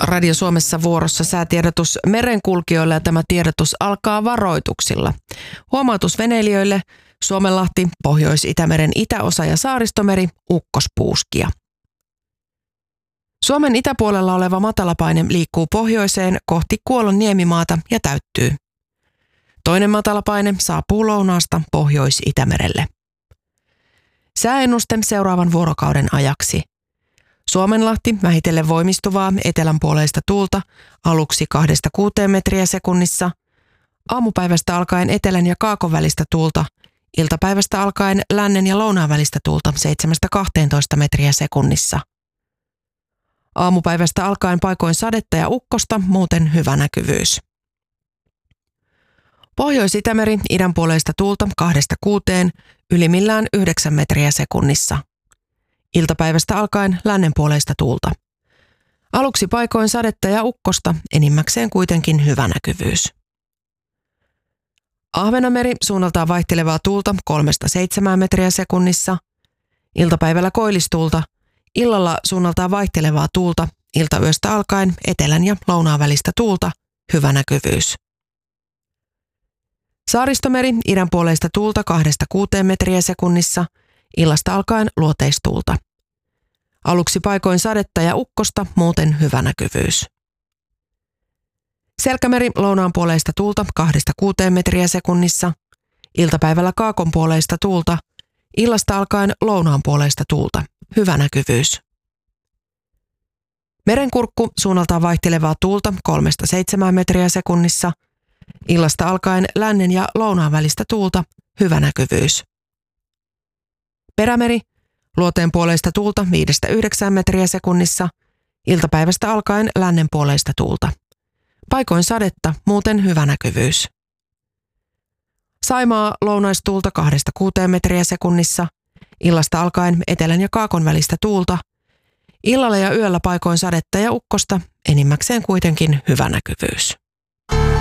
Radio Suomessa vuorossa säätiedotus merenkulkijoille ja tämä tiedotus alkaa varoituksilla. Huomautus veneilijöille: Suomenlahti, Pohjois-Itämeren itäosa ja Saaristomeri, ukkospuuskia. Suomen itäpuolella oleva matalapaine liikkuu pohjoiseen kohti Kuollon niemimaata ja täyttyy. Toinen matalapaine saapuu lounaasta Pohjois-Itämerelle. Sääennuste seuraavan vuorokauden ajaksi. Suomenlahti vähitellen voimistuvaa etelänpuoleista tuulta aluksi 2–6 metriä sekunnissa, aamupäivästä alkaen etelän ja kaakon välistä tuulta, iltapäivästä alkaen lännen ja lounaan välistä tuulta 7–12 metriä sekunnissa. Aamupäivästä alkaen paikoin sadetta ja ukkosta, muuten hyvä näkyvyys. Pohjois-Itämeri idänpuoleista tuulta 2–6, ylimmillään 9 metriä sekunnissa. Iltapäivästä alkaen lännenpuoleista tuulta. Aluksi paikoin sadetta ja ukkosta, enimmäkseen kuitenkin hyvä näkyvyys. Ahvenanmeri suunnaltaan vaihtelevaa tuulta 3–7 metriä sekunnissa. Iltapäivällä koillistuulta. Illalla suunnaltaan vaihtelevaa tuulta, iltayöstä alkaen etelän ja lounaan välistä tuulta, hyvä näkyvyys. Saaristomeri idänpuoleista tuulta 2–6 metriä sekunnissa, illasta alkaen luoteistuulta. Aluksi paikoin sadetta ja ukkosta, muuten hyvä näkyvyys. Selkämeri lounaanpuoleista tuulta 2–6 metriä sekunnissa, iltapäivällä kaakonpuoleista tuulta, illasta alkaen lounaanpuoleista tuulta, hyvä näkyvyys. Merenkurkku suunnaltaan vaihtelevaa tuulta 3–7 metriä sekunnissa, illasta alkaen lännen ja lounaan välistä tuulta, hyvä näkyvyys. Perämeri luoteenpuoleista tuulta 5–9 metriä sekunnissa, iltapäivästä alkaen lännenpuoleista tuulta. Paikoin sadetta, muuten hyvä näkyvyys. Saimaa lounaistuulta 2–6 metriä sekunnissa, illasta alkaen etelän ja kaakon välistä tuulta. Illalla ja yöllä paikoin sadetta ja ukkosta, enimmäkseen kuitenkin hyvä näkyvyys.